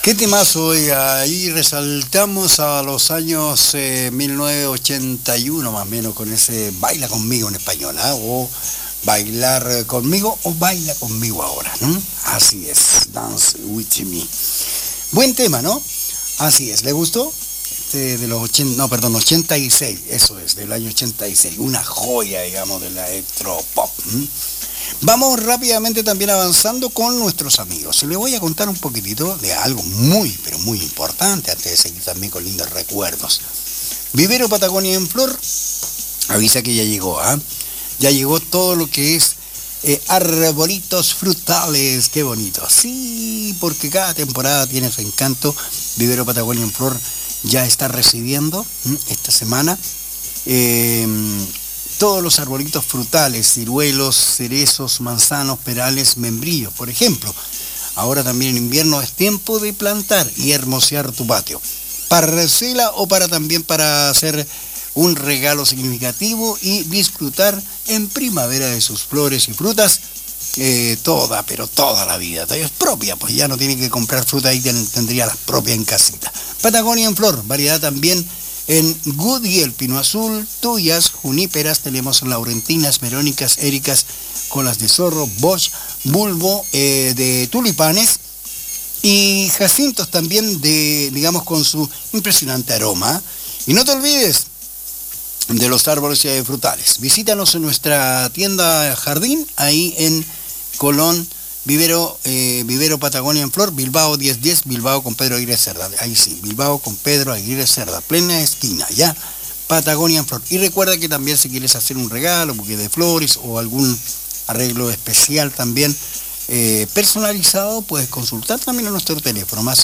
¿Qué temazo? Oiga, ahí resaltamos a los años 1981 más o menos con ese Baila conmigo en español, ¿ah? O Bailar conmigo o Baila conmigo ahora, ¿no? Así es, Dance with me. Buen tema, ¿no? Así es, ¿le gustó? De los 80, no, perdón, 86, eso es, del año 86, una joya, digamos, de la electropop. Vamos rápidamente también avanzando con nuestros amigos. Les voy a contar un poquitito de algo muy, pero muy importante antes de seguir también con lindos recuerdos. Vivero Patagonia en Flor avisa que ya llegó, ¿ah? Ya llegó todo lo que es arbolitos frutales, qué bonito. Sí, porque cada temporada tiene su encanto. Vivero Patagonia en Flor ya está recibiendo esta semana todos los arbolitos frutales, ciruelos, cerezos, manzanos, perales, membrillos, por ejemplo. Ahora también en invierno es tiempo de plantar y hermosear tu patio. Parcela o también para hacer un regalo significativo y disfrutar en primavera de sus flores y frutas pero toda la vida. Es propia, pues ya no tiene que comprar fruta, ahí tendría las propias en casita. Patagonia en Flor, variedad también en Goodyear, pino azul, tuyas, juníperas, tenemos laurentinas, verónicas, éricas, colas de zorro, bosch, bulbo de tulipanes y jacintos también digamos, con su impresionante aroma. Y no te olvides de los árboles frutales. Visítanos en nuestra tienda Jardín, ahí en Colón, Vivero Patagonia en Flor, Bilbao 1010, Bilbao con Pedro Aguirre Cerda. Ahí sí, Bilbao con Pedro Aguirre Cerda, plena esquina, ya, Patagonia en Flor. Y recuerda que también si quieres hacer un regalo, un buque de flores o algún arreglo especial también personalizado, puedes consultar también a nuestro teléfono, más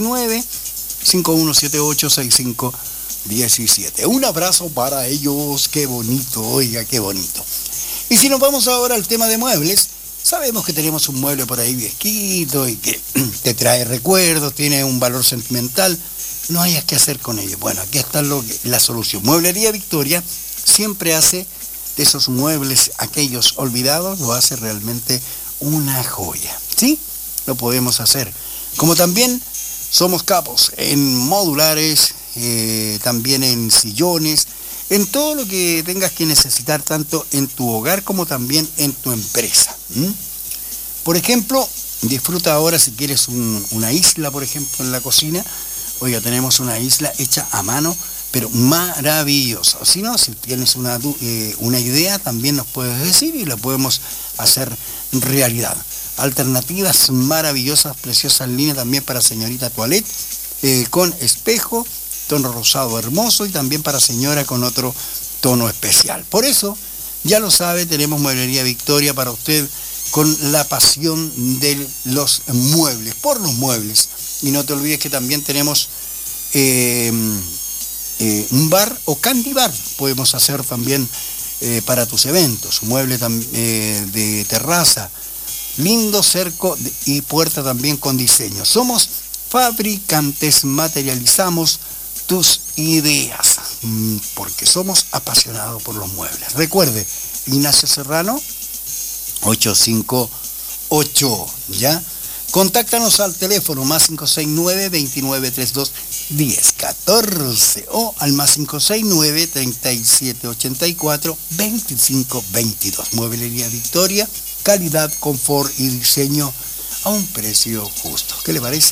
569-5178-6517. Un abrazo para ellos, qué bonito, oiga, qué bonito. Y si nos vamos ahora al tema de muebles, sabemos que tenemos un mueble por ahí viejito y que te trae recuerdos, tiene un valor sentimental, no hayas qué hacer con ello. Bueno, aquí está la solución. Mueblería Victoria siempre hace de esos muebles, aquellos olvidados, lo hace realmente una joya, ¿sí? Lo podemos hacer. Como también somos capos en modulares, también en sillones, en todo lo que tengas que necesitar, tanto en tu hogar como también en tu empresa. Por ejemplo, disfruta ahora si quieres una isla, por ejemplo, en la cocina. Oiga, tenemos una isla hecha a mano, pero maravillosa. Si no, si tienes una idea, también nos puedes decir y la podemos hacer realidad. Alternativas maravillosas, preciosas líneas también para señorita toilette, con espejo, tono rosado hermoso y también para señora con otro tono especial. Por eso, ya lo sabe, tenemos Mueblería Victoria para usted con la pasión de los muebles, por los muebles. Y no te olvides que también tenemos un bar o candy bar, podemos hacer también para tus eventos, mueble de terraza, lindo cerco y puerta también con diseño. Somos fabricantes, materializamos tus ideas, porque somos apasionados por los muebles. Recuerde, Ignacio Serrano, 858, ¿ya? Contáctanos al teléfono más 569-2932-1014 o al más 569-3784-2522. Mueblería Victoria, calidad, confort y diseño a un precio justo. ¿Qué le parece?